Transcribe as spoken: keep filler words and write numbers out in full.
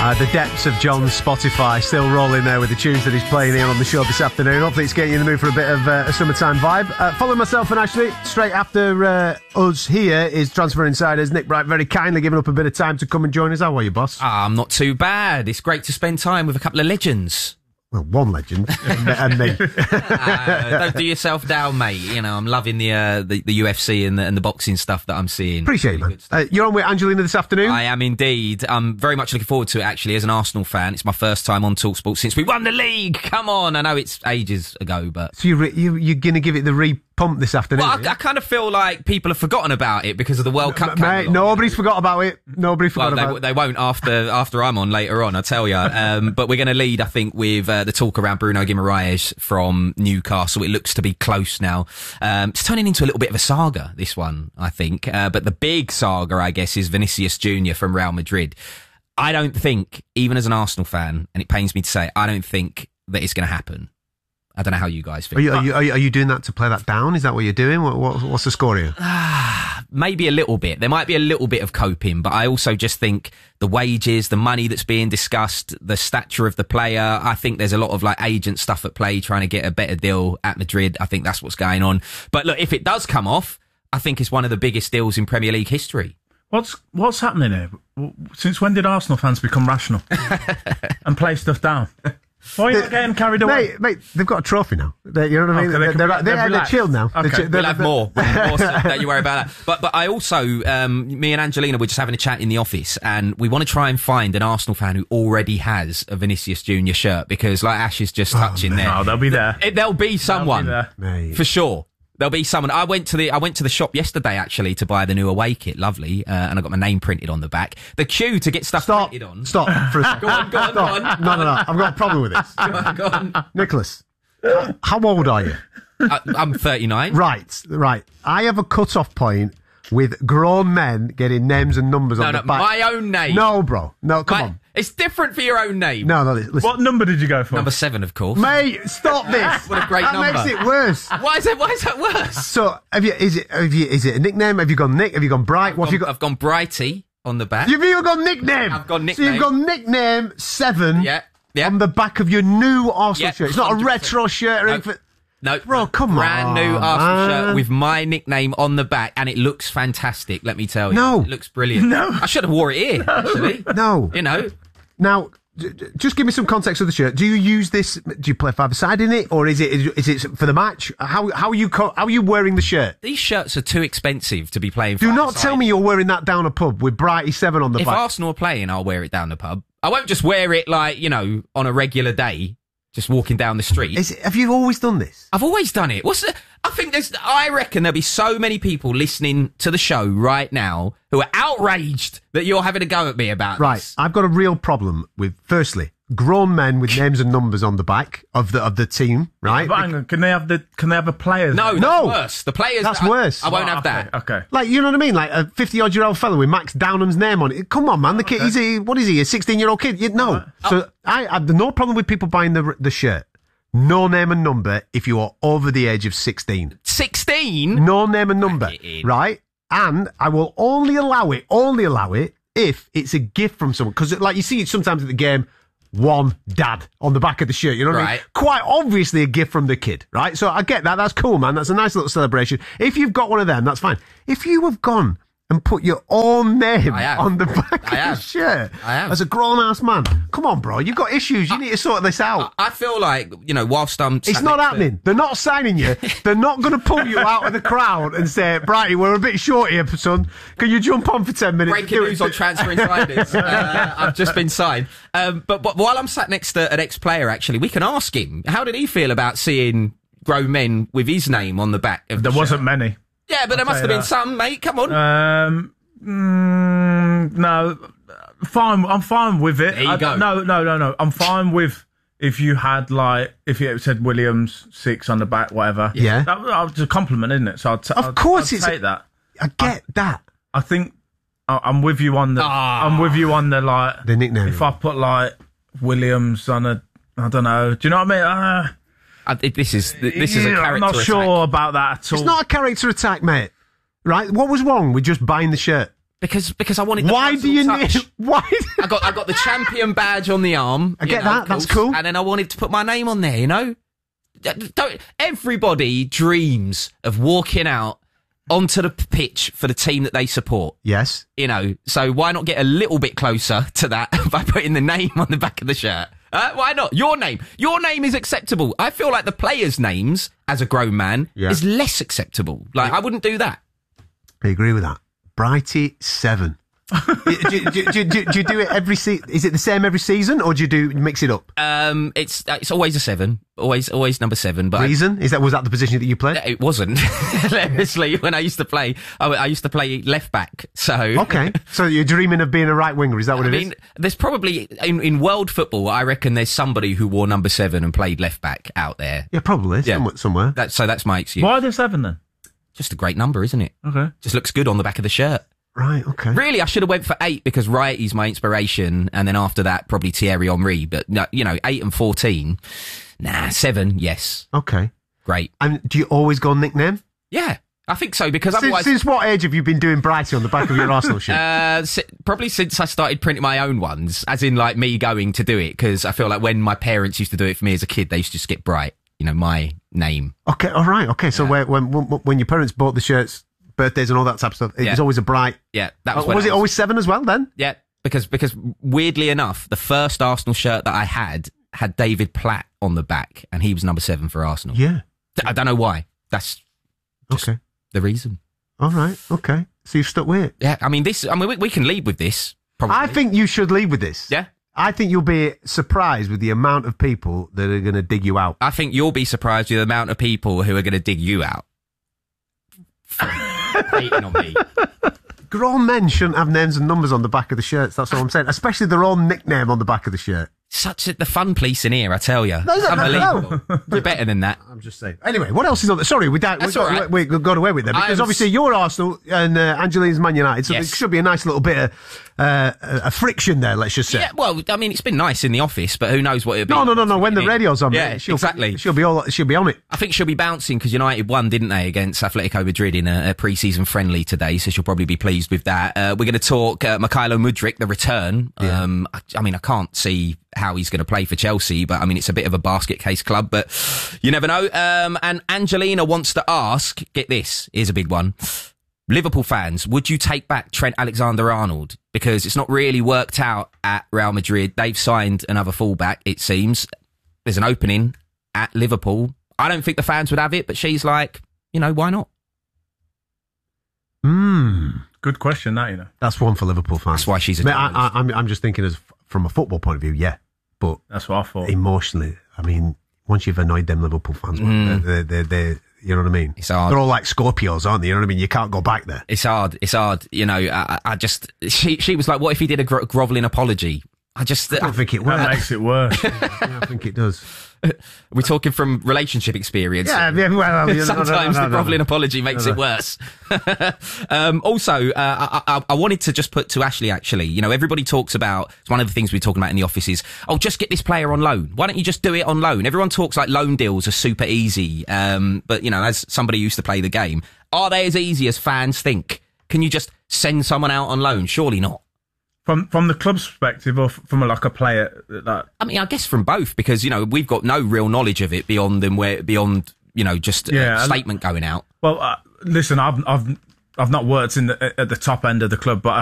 Uh, the depths of John's Spotify still rolling there with the tunes that he's playing here on the show this afternoon. Hopefully it's getting you in the mood for a bit of uh, a summertime vibe. Uh, follow myself and Ashley. Straight after uh, us here is Transfer Insiders. Nick Bright very kindly giving up a bit of time to come and join us. How are you, boss? Ah, I'm not too bad. It's great to spend time with a couple of legends. Well, one legend and me. uh, don't do yourself down, mate. You know, I'm loving the uh, the, the U F C and the, and the boxing stuff that I'm seeing. Appreciate it, man. Uh, you're on with Angelina this afternoon? I am indeed. I'm very much looking forward to it, actually, as an Arsenal fan. It's my first time on TalkSport since we won the league. Come on. I know it's ages ago, but... So you're, re- you, you're going to give it the re-pump this afternoon? Well, I, I kind of feel like people have forgotten about it because of the World Cup. Mate, nobody's forgot about it. Nobody forgot well, about they, it. They won't after after I'm on later on, I tell you. Um, but we're going to lead, I think, with uh, the talk around Bruno Guimaraes from Newcastle. It looks to be close now. Um, it's turning into a little bit of a saga, this one, I think. Uh, but the big saga, I guess, is Vinicius Junior from Real Madrid. I don't think, even as an Arsenal fan, and it pains me to say, I don't think that it's going to happen. I don't know how you guys feel. Are you, are you, are you, are you doing that to play that down? Is that what you're doing? What, what, what's the score here? Maybe a little bit. There might be a little bit of coping, but I also just think the wages, the money that's being discussed, the stature of the player, I think there's a lot of like agent stuff at play trying to get a better deal at Madrid. I think that's what's going on. But look, if it does come off, I think it's one of the biggest deals in Premier League history. What's what's happening here? Since when did Arsenal fans become rational and play stuff down? Why are you not getting carried away? Mate, mate, they've got a trophy now. They, you know what I mean? Okay, they're, they they're, can- they're, they're they're chilled now. Okay. They're, We'll have more. We'll have more, so don't you worry about that. But but I also, um, me and Angelina were just having a chat in the office, and we want to try and find an Arsenal fan who already has a Vinicius Junior shirt, because like Ash is just touching oh, there. No, they'll be there. It, there'll be someone, there. Mate. for sure. There'll be someone. I went to the I went to the shop yesterday actually to buy the new away kit, lovely, uh, and I got my name printed on the back. The queue to get stuff Stop. printed on. Stop for a second. Go on, go on, Stop. go on. No, no, no. I've got a problem with this. Go on, go on. Nicholas, how old are you? I, I'm thirty-nine. Right, right. I have a cut-off point with grown men getting names and numbers No, on no, the back. my own name. No, bro. No, come My- on. It's different for your own name. No, no, listen. What number did you go for? Number seven, of course. Mate, stop this. What a great that number. makes it worse. Why is that? Why is that worse? So, have you? Is it? Have you? Is it a nickname? Have you gone Nick? Have you gone Bright? I've what gone, have you got? I've gone Brighty on the back. You've even gone nickname. I've gone So you've nickname. gone nickname seven. Yeah, yeah. On the back of your new Arsenal Yeah, shirt. It's not a one hundred percent. retro shirt or No. anything. No, Bro, come brand on, new Arsenal man. shirt with my nickname on the back, and it looks fantastic. Let me tell you, No. it looks brilliant. No. I should have wore it here. Actually, No. you know, Now, j- j- just give me some context of the shirt. Do you use this? Do you play five-a-side in it, or is it is it for the match? How how are you co- how are you wearing the shirt? these shirts are too expensive to be playing. Do not five-a-side. tell me you're wearing that down a pub with Brighty seven on the If back. Arsenal are playing, I'll wear it down the pub. I won't just wear it like, you know, on a regular day, just walking down the street. Is it, have you always done this? I've always done it. What's the, I think there's, I reckon there'll be so many people listening to the show right now who are outraged that you're having a go at me about Right. this. I've got a real problem with, firstly, grown men with names and numbers on the back of the of the team, right? But hang on, can they have the? Can they have a players? No, that's No. worse. The players. That's I, worse. I won't Oh, have okay, that. Okay. Like, you know what I mean? Like a fifty-odd-year-old fella with Max Downham's name on it. Come on, man. The kid, he's a, what is he, a sixteen-year-old kid? You, no. So I have no problem with people buying the the shirt. No name and number if you are over the age of sixteen. sixteen? No name and number, Back it in. right? And I will only allow it, only allow it if it's a gift from someone. Because, like, you see it sometimes at the game, one dad on the back of the shirt, you know what I mean? Right. Quite obviously a gift from the kid, right? So I get that. That's cool, man. That's a nice little celebration. If you've got one of them, that's fine. If you have gone and put your own name I have. on the back I of have. the shirt I have. as a grown-ass man, come on, bro. You've got issues. You need to sort this out. I feel like, you know, whilst I'm... It's sat not next to- happening. They're not signing you. They're not going to pull you out of the crowd and say, Brighty, we're a bit short here, son. Can you jump on for ten minutes? Breaking Do it?" news on Transfer Insiders. uh, I've just been signed. Um, but, but while I'm sat next to an ex-player, actually, we can ask him, how did he feel about seeing grown men with his name on the back of the There shirt? wasn't many. Yeah, but there must tell have you been that. some, mate. Come on. Um, mm, no, fine. I'm fine with it. There you I- go. No, no, no, no. I'm fine with if you had like if it said Williams six on the back, whatever. Yeah. that, that was a compliment, isn't it? So I'd, t- Of I'd, course I'd it's- take that. I get that. I think I- I'm with you on the. Ah. I'm with you on the like The nickname. If I put like Williams on a, I don't know. Do you know what I mean? Uh, I, this is this is a yeah, character I'm not attack. sure about that at all. It's not a character attack, mate. Right? What was wrong with just buying the shirt? Because because I wanted. The Why do you personal need? touch. Why? I got I got the champion badge on the arm. I you get know, that. of That's course, cool. And then I wanted to put my name on there. You know, don't everybody dreams of walking out onto the pitch for the team that they support. Yes. You know, so why not get a little bit closer to that by putting the name on the back of the shirt? Uh, why not? Your name. Your name is acceptable. I feel like the players' names, as a grown man, Yeah. is less acceptable. Like, I wouldn't do that. I agree with that. Brighty seven. do, do, do, do, do, do you do it every season? Is it the same every season, or do you do mix it up? Um, it's it's always a seven. Always always number seven. But I- Reason is that was that the position that you played? it wasn't. Hilariously, when I used to play, I, I used to play left back. So Okay, so you're dreaming of being a right winger. Is that what I it mean, is? there's probably in, in world football, I reckon there's somebody who wore number seven and played left back out there. Yeah, probably Yeah. somewhere. somewhere. That, so that's my excuse. Why the seven then? Just a great number, isn't it? Okay. Just looks good on the back of the shirt. Right. Okay. Really, I should have went for eight because Wrighty's my inspiration, and then after that, probably Thierry Henry. But no, you know, eight and fourteen. Nah, seven. Yes, Okay. great. And do you always go nickname? Yeah, I think so because Since, otherwise, since what age have you been doing Brighty on the back of your Arsenal shirt? uh, si- probably since I started printing my own ones, as in like me going to do it. Because I feel like when my parents used to do it for me as a kid, they used to just get Bright. You know, my name. Okay. All right. Okay. So Yeah. when, when when your parents bought the shirts, birthdays and all that type of stuff, it Yeah. was always a Bright. Yeah, that Uh, was. when was I it always seven as well then? Yeah, because because weirdly enough, the first Arsenal shirt that I had had David Platt on the back, and he was number seven for Arsenal. Yeah. I don't know why. That's just Okay. the reason. All right. Okay. So you've stuck with it. Yeah, I mean this. I mean we, we can lead with this. Probably. I think you should lead with this. Yeah, I think you'll be surprised with the amount of people that are going to dig you out. I think you'll be surprised with the amount of people who are going to dig you out. Hating on me. Grown men shouldn't have names and numbers on the back of the shirts. That's all I'm saying. Especially their own nickname on the back of the shirt. Such a, the fun police in here, I tell you. No, no, no, Unbelievable. no. You're better than that. I'm just saying. Anyway, what else is on there? Sorry, we, don't, we, That's got, all right. we, we got away with it because I was- obviously you're Arsenal and uh, Angelina's Man United, so Yes. there should be a nice little bit of uh, a friction there. Let's just say. Yeah, well, I mean, it's been nice in the office, but who knows what it'll be. No, no, no, no. When the in. radio's on, Yeah, mate, she'll, exactly. She'll be all. She'll be on it. I think she'll be bouncing because United won, didn't they, against Atletico Madrid in a, a pre-season friendly today, so she'll probably be pleased with that. Uh, we're going to talk uh, Mykhailo Mudryk, the return. Yeah. Um, I, I mean, I can't see how he's going to play for Chelsea, but I mean, it's a bit of a basket case club, but you never know. Um, and Angelina wants to ask, get this, here's a big one. Liverpool fans, would you take back Trent Alexander-Arnold? Because it's not really worked out at Real Madrid. They've signed another fullback, it seems. There's an opening at Liverpool. I don't think the fans would have it, but she's like, you know, why not? Hmm. Good question, that, you know. That's one for Liverpool fans. That's why she's a Mate, I, diamond. I, I'm, I'm just thinking as from a football point of view, yeah, but That's what I thought. emotionally, I mean, once you've annoyed them Liverpool fans, Mm. they're, they're, they're, you know what I mean? It's hard. They're all like Scorpios, aren't they? You know what I mean? You can't go back there. It's hard. It's hard. You know, I, I just, she, she was like, what if he did a gro- grovelling apology? I just, I don't think it That works. makes it worse. Yeah, I think it does. we're talking from relationship experience. Yeah, yeah, well, you know, Sometimes no, no, no, the no, grovelling no. apology makes No, it no. worse. um, also, uh, I, I, I wanted to just put to Ashley, actually, you know, everybody talks about, it's one of the things we're talking about in the office is, oh, just get this player on loan. Why don't you just do it on loan? Everyone talks like loan deals are super easy. Um, but, you know, as somebody who used to play the game, are they as easy as fans think? Can you just send someone out on loan? Surely not. From from the club's perspective, or f- from a, like a player that I mean, I guess from both, because, you know, we've got no real knowledge of it beyond them, where beyond, you know, just Yeah, a and- statement going out. well, uh, listen, I've I've I've not worked in the, at the top end of the club, but